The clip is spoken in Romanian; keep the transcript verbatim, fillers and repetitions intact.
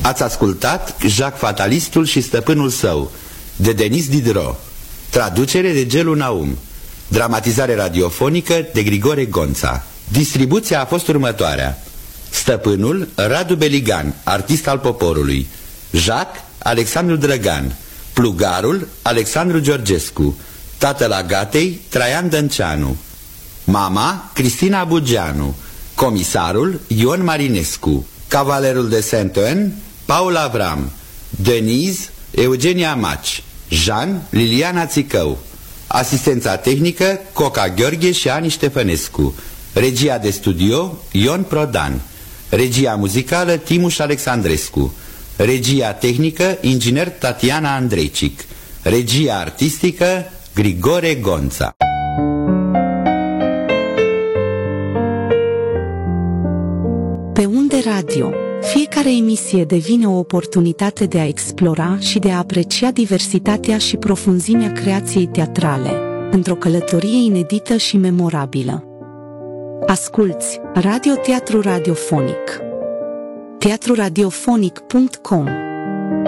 Ați ascultat Jacques Fatalistul și stăpânul său, de Denis Diderot. Traducere de Gelu Naum. Dramatizare radiofonică de Grigore Gonța. Distribuția a fost următoarea: stăpânul Radu Beligan, artist al poporului; Jacques Alexandru Drăgan; plugarul Alexandru Georgescu; tatăl Agatei Traian Dănceanu; mama Cristina Bugeanu; comisarul Ion Marinescu; cavalerul de Saint-Ouen Paul Avram; Denise Eugenia Maci; Jean Liliana Țicău; asistența tehnică Coca Gheorghe și Ani Ștefănescu; regia de studio Ion Prodan; regia muzicală Timuș Alexandrescu; regia tehnică inginer Tatiana Andreicic; regia artistică Grigore Gonța. Pe Unde Radio, fiecare emisie devine o oportunitate de a explora și de a aprecia diversitatea și profunzimea creației teatrale, într-o călătorie inedită și memorabilă. Asculți Radio Teatru Radiofonic. teatru radiofonic punct com